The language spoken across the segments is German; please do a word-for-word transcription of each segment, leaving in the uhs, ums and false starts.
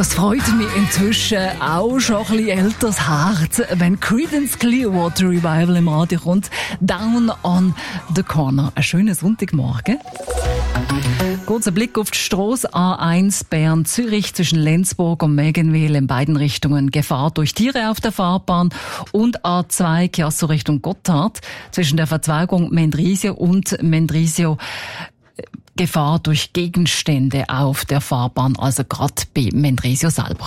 Das freut mich inzwischen auch schon ein bisschen älteres Herz, wenn Creedence Clearwater Revival im Radio kommt. Down on the Corner. Ein schöner Sonntagmorgen. Kurzer Blick auf die Strasse A eins Bern-Zürich zwischen Lenzburg und Megenwil in beiden Richtungen. Gefahr durch Tiere auf der Fahrbahn. Und A zwei Chiasso Richtung Gotthard zwischen der Verzweigung Mendrisio und Mendrisio. Gefahr durch Gegenstände auf der Fahrbahn, also gerade bei Mendrisio selber.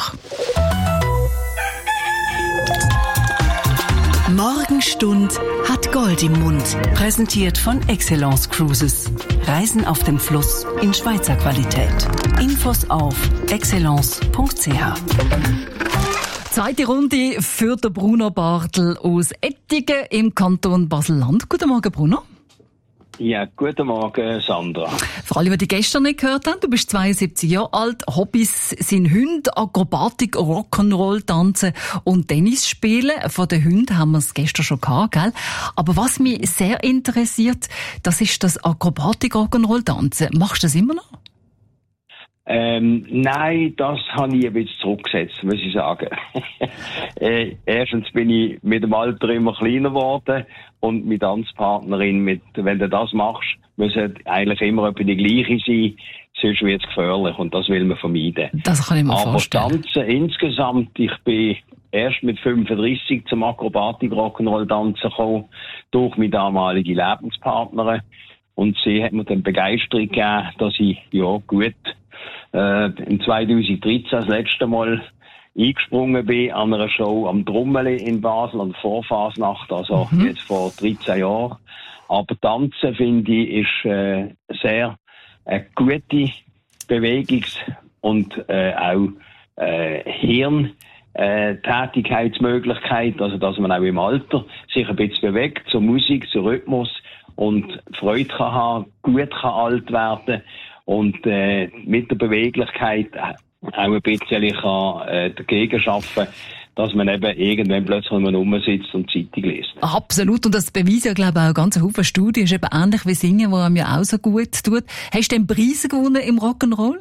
Morgenstund hat Gold im Mund. Präsentiert von Excellence Cruises. Reisen auf dem Fluss in Schweizer Qualität. Infos auf excellence punkt c h. Zweite Runde für den Bruno Bartel aus Ettigen im Kanton Basel-Land. Guten Morgen, Bruno. Ja, guten Morgen, Sandra. Für alle, die die gestern nicht gehört haben, du bist zweiundsiebzig Jahre alt, Hobbys sind Hunde, Akrobatik, Rock'n'Roll, Tanzen und Tennis spielen. Von den Hunden haben wir es gestern schon gehabt, gell? Aber was mich sehr interessiert, das ist das Akrobatik, Rock'n'Roll, Tanzen. Machst du das immer noch? Ähm, nein, das habe ich ein bisschen zurückgesetzt, muss ich sagen. äh, erstens bin ich mit dem Alter immer kleiner geworden und mit Tanzpartnerin, mit, wenn du das machst, müssen eigentlich immer etwa die gleiche sein, sonst wird es gefährlich und das will man vermeiden. Das kann ich mir Aber vorstellen. Aber Tanzen insgesamt, ich bin erst mit fünfunddreissig zum Akrobatik Rock'n'Roll Tanzen gekommen, durch meine damalige Lebenspartnerin. Und sie hat mir dann Begeisterung gegeben, dass ich, ja, gut, äh, in zweitausenddreizehn das letzte Mal eingesprungen bin an einer Show am Drummeli in Basel, an der Vorfasnacht, also mhm. jetzt vor dreizehn Jahren. Aber Tanzen, finde ich, ist äh, sehr eine gute Bewegungs- und äh, auch äh, Hirn- Äh, Tätigkeitsmöglichkeit, also dass man auch im Alter sich ein bisschen bewegt, zur Musik, zum Rhythmus und Freude kann haben, gut kann alt werden und äh, mit der Beweglichkeit auch ein bisschen kann, äh, dagegen arbeiten, dass man eben irgendwann plötzlich nur rumsitzt und Zeitung liest. Absolut, und das beweisen ja, glaube ich, auch ganz viele Studien. Das ist eben ähnlich wie Singen, wo einem ja auch so gut tut. Hast du denn Preise gewonnen im Rock'n'Roll?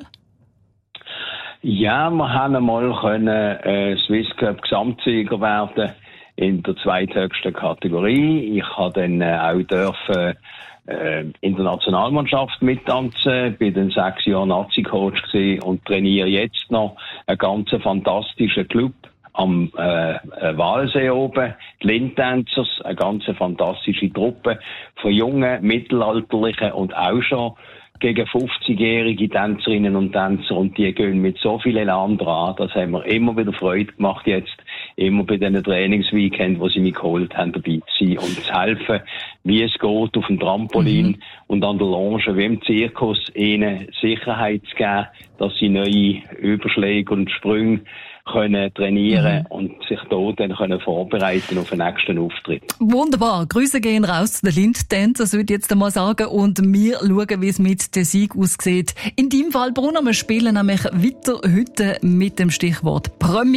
Ja, wir haben einmal können, äh, Swiss Cup Gesamtsieger werden in der zweithöchsten Kategorie. Ich habe dann äh, auch dürfen, äh, in der Nationalmannschaft mittanzen, bin dann sechs Jahre Nazi-Coach gewesen und trainiere jetzt noch einen ganz fantastischen Club am äh, Walsee oben, die Lindtänzers, eine ganz fantastische Truppe von jungen, mittelalterlichen und auch schon gegen fünfzigjährige Tänzerinnen und Tänzer und die gehen mit so viel Elan dran. Das haben wir immer wieder Freude gemacht jetzt, immer bei diesen Trainingsweekend, wo sie mich geholt haben, dabei zu sein und zu helfen, wie es geht auf dem Trampolin mhm. und an der Longe, wie im Zirkus, ihnen Sicherheit zu geben, dass sie neue Überschläge und Sprünge können trainieren mhm. und sich dort dann können vorbereiten auf den nächsten Auftritt. Wunderbar. Grüße gehen raus zu den Lindtänzern, würde ich jetzt einmal sagen. Und wir schauen, wie es mit dem Sieg aussieht. In deinem Fall, Bruno, wir spielen nämlich weiter heute mit dem Stichwort Premier.